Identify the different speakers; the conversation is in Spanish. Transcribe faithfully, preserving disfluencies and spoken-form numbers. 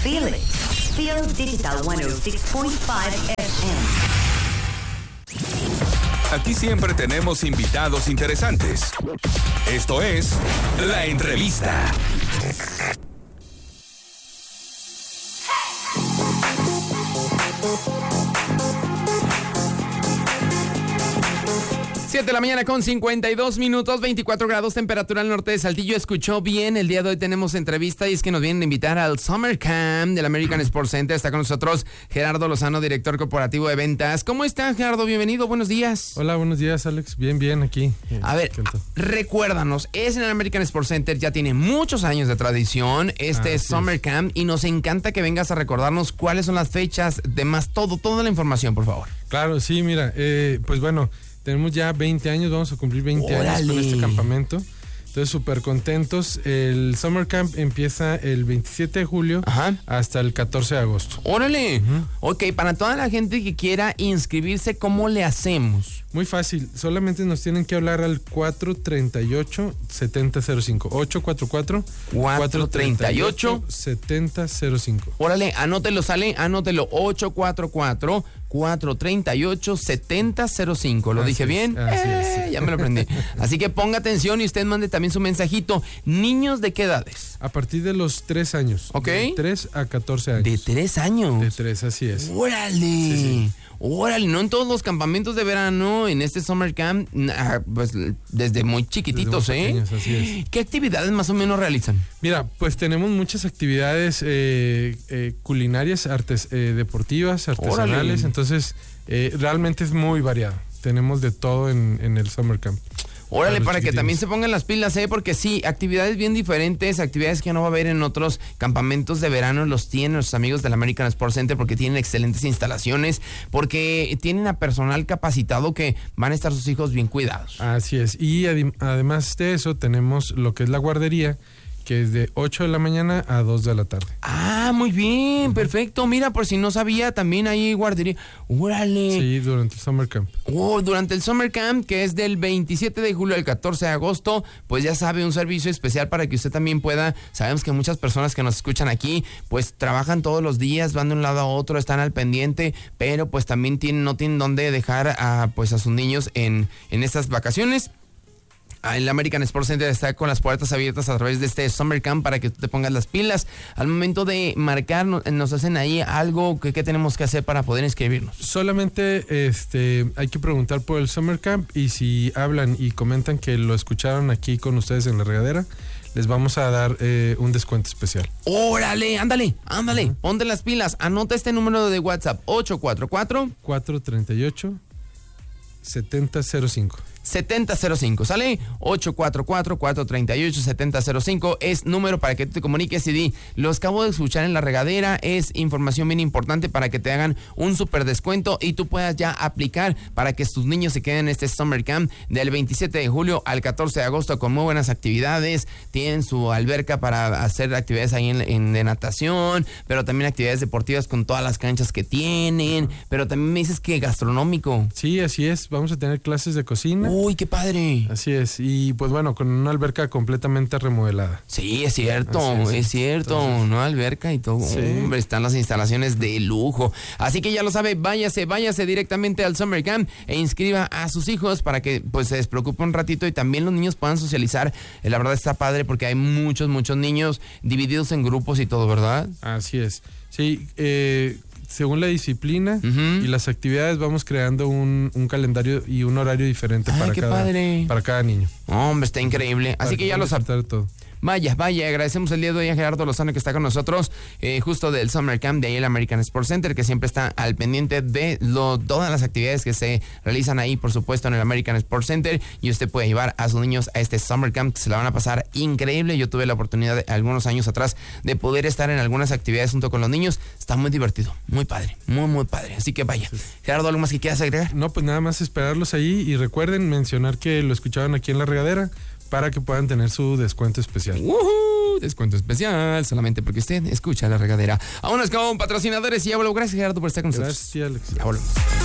Speaker 1: Feel it. Feel Digital ciento seis punto cinco F M.
Speaker 2: Aquí siempre tenemos invitados interesantes. Esto es La Entrevista.
Speaker 3: siete de la mañana con cincuenta y dos minutos, veinticuatro grados, temperatura al norte de Saltillo. Escuchó bien, el día de hoy tenemos entrevista y es que nos vienen a invitar al Summer Camp del American Sports Center. Está con nosotros Gerardo Lozano, director corporativo de ventas. ¿Cómo estás, Gerardo? Bienvenido, buenos días.
Speaker 4: Hola, buenos días, Alex. Bien, bien, aquí.
Speaker 3: A ver, recuérdanos, es en el American Sports Center, ya tiene muchos años de tradición, este ah, es Summer es. Camp, y nos encanta que vengas a recordarnos cuáles son las fechas, demás, todo, toda la información, por favor.
Speaker 4: Claro, sí, mira, eh, pues bueno... Tenemos ya veinte años, vamos a cumplir veinte ¡Órale! Años con este campamento. Entonces, súper contentos. El Summer Camp empieza el veintisiete de julio Ajá. hasta el catorce de agosto.
Speaker 3: ¡Órale! Uh-huh. Ok, para toda la gente que quiera inscribirse, ¿cómo le hacemos?
Speaker 4: Muy fácil. Solamente nos tienen que hablar al cuatro treinta y ocho, setenta cero cinco. ocho cuatro cuatro, cuatro treinta y ocho, setenta cero cinco.
Speaker 3: Órale, anótelo, sale, anótelo. ocho cuatro cuatro, cuatro treinta y ocho, setenta cero cinco. ¿Lo así dije bien?
Speaker 4: Es, así
Speaker 3: eh,
Speaker 4: es.
Speaker 3: Ya me lo aprendí. Así que ponga atención y usted mande también su mensajito. ¿Niños de qué edades?
Speaker 4: A partir de los tres años.
Speaker 3: Ok.
Speaker 4: De tres a catorce años.
Speaker 3: ¿De tres años?
Speaker 4: De tres, así es.
Speaker 3: ¡Órale!
Speaker 4: Sí, sí.
Speaker 3: Órale, no en todos los campamentos de verano, en este Summer Camp, pues desde muy chiquititos,
Speaker 4: desde muy
Speaker 3: ¿eh?
Speaker 4: Pequeños, así es.
Speaker 3: ¿Qué actividades más o menos realizan?
Speaker 4: Mira, pues tenemos muchas actividades eh, eh, culinarias, artes eh, deportivas, artesanales, ¡Órale! Entonces eh, realmente es muy variado. Tenemos de todo en, en el Summer Camp.
Speaker 3: Órale, para que también se pongan las pilas, ¿eh? Porque sí, actividades bien diferentes, actividades que no va a haber en otros campamentos de verano, los tienen nuestros amigos del American Sports Center porque tienen excelentes instalaciones, porque tienen a personal capacitado que van a estar sus hijos bien cuidados.
Speaker 4: Así es, y ad- además de eso tenemos lo que es la guardería, que es de ocho de la mañana a dos de la tarde.
Speaker 3: Ah, muy bien, uh-huh. Perfecto. Mira, por si no sabía, también hay guardería. ¡Órale!
Speaker 4: Sí, durante el Summer Camp.
Speaker 3: Oh, durante el Summer Camp, que es del veintisiete de julio al catorce de agosto, pues ya sabe, un servicio especial para que usted también pueda. Sabemos que muchas personas que nos escuchan aquí, pues trabajan todos los días, van de un lado a otro, están al pendiente, pero pues también tienen, no tienen dónde dejar a, pues, a sus niños en, en estas vacaciones. El American Sports Center está con las puertas abiertas a través de este Summer Camp para que tú te pongas las pilas. Al momento de marcar, nos hacen ahí algo que, que tenemos que hacer para poder inscribirnos.
Speaker 4: Solamente este, hay que preguntar por el Summer Camp y si hablan y comentan que lo escucharon aquí con ustedes en la regadera, les vamos a dar eh, un descuento especial.
Speaker 3: ¡Órale! Ándale, ándale, uh-huh. Ponte las pilas. Anota este número de WhatsApp, ocho cuatro cuatro,
Speaker 4: cuatro treinta y ocho, setenta cero cinco.
Speaker 3: setenta cero cinco, ¿sale? ocho cuatro cuatro, cuatro treinta y ocho, setenta cero cinco es número para que tú te comuniques y di, los acabo de escuchar en la regadera, es información bien importante para que te hagan un súper descuento y tú puedas ya aplicar para que tus niños se queden en este Summer Camp del veintisiete de julio al catorce de agosto con muy buenas actividades. Tienen su alberca para hacer actividades ahí en, en de natación, pero también actividades deportivas con todas las canchas que tienen, pero también me dices que gastronómico.
Speaker 4: Sí, así es, vamos a tener clases de cocina.
Speaker 3: ¡Uy, qué padre!
Speaker 4: Así es, y pues bueno, con una alberca completamente remodelada.
Speaker 3: Sí, es cierto, es. es cierto, Entonces, ¿no? Alberca y todo.
Speaker 4: Sí.
Speaker 3: Hombre, están las instalaciones de lujo. Así que ya lo sabe, váyase, váyase directamente al Summer Camp e inscriba a sus hijos para que pues se despreocupe un ratito y también los niños puedan socializar. Eh, la verdad está padre porque hay muchos, muchos niños divididos en grupos y todo, ¿verdad?
Speaker 4: Así es. Sí, eh... según la disciplina
Speaker 3: uh-huh.
Speaker 4: y las actividades vamos creando un, un calendario y un horario diferente
Speaker 3: Ay,
Speaker 4: para,
Speaker 3: qué
Speaker 4: cada,
Speaker 3: padre.
Speaker 4: para cada niño.
Speaker 3: Hombre, está increíble.
Speaker 4: Para
Speaker 3: Así que ya lo saben.
Speaker 4: todo.
Speaker 3: Vaya, vaya, agradecemos el día de hoy a Gerardo Lozano que está con nosotros, eh, justo del Summer Camp de ahí el American Sports Center, que siempre está al pendiente de lo, todas las actividades que se realizan ahí, por supuesto, en el American Sports Center, y usted puede llevar a sus niños a este Summer Camp, que se la van a pasar increíble. Yo tuve la oportunidad de, algunos años atrás de poder estar en algunas actividades junto con los niños. Está muy divertido, muy padre, muy, muy padre. Así que vaya. Sí. Gerardo, ¿algo más que quieras agregar?
Speaker 4: No, pues nada más esperarlos ahí y recuerden mencionar que lo escuchaban aquí en la regadera para que puedan tener su descuento especial.
Speaker 3: ¡Woohoo! Descuento especial, solamente porque usted escucha la regadera. Vámonos con patrocinadores y ya volvemos. Gracias, Gerardo, por estar con nosotros.
Speaker 4: Gracias, Alex.
Speaker 3: Ya volvemos.